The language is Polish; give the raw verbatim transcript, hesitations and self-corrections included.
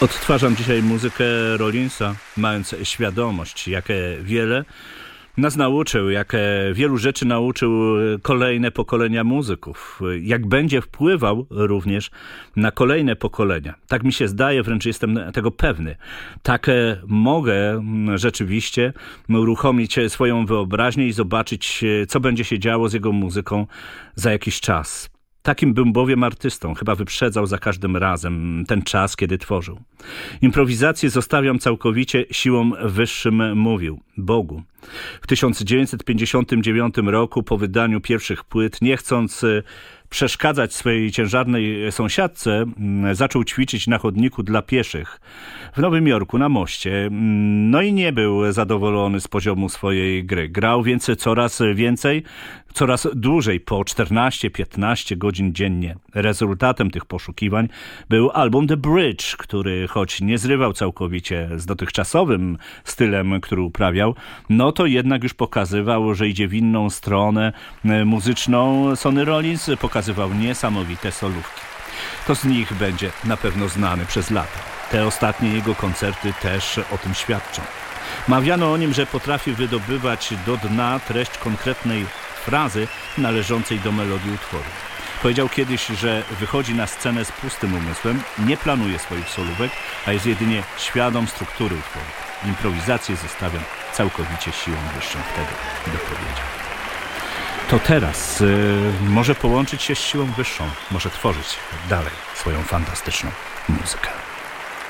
Odtwarzam dzisiaj muzykę Rollinsa, mając świadomość, jakie wiele nas nauczył, jakie wielu rzeczy nauczył kolejne pokolenia muzyków, jak będzie wpływał również na kolejne pokolenia. Tak mi się zdaje, wręcz jestem tego pewny. Tak mogę rzeczywiście uruchomić swoją wyobraźnię i zobaczyć, co będzie się działo z jego muzyką za jakiś czas. Takim był bowiem artystą, chyba wyprzedzał za każdym razem ten czas, kiedy tworzył. Improwizację zostawiam całkowicie siłą wyższym, mówił, Bogu. W tysiąc dziewięćset pięćdziesiątym dziewiątym roku po wydaniu pierwszych płyt, nie chcąc przeszkadzać swojej ciężarnej sąsiadce, zaczął ćwiczyć na chodniku dla pieszych w Nowym Jorku na moście. No i nie był zadowolony z poziomu swojej gry. Grał więc coraz więcej, coraz dłużej, po czternaście piętnaście godzin dziennie. Rezultatem tych poszukiwań był album The Bridge, który choć nie zrywał całkowicie z dotychczasowym stylem, który uprawiał, no to jednak już pokazywał, że idzie w inną stronę muzyczną. Sonny Rollins pokazywał niesamowite solówki. To z nich będzie na pewno znany przez lata. Te ostatnie jego koncerty też o tym świadczą. Mawiano o nim, że potrafi wydobywać do dna treść konkretnej frazy należącej do melodii utworu. Powiedział kiedyś, że wychodzi na scenę z pustym umysłem, nie planuje swoich solówek, a jest jedynie świadom struktury utworu. Improwizację zostawiam całkowicie siłą wyższą, wtedy dopowiedział. To teraz y, może połączyć się z siłą wyższą, może tworzyć dalej swoją fantastyczną muzykę.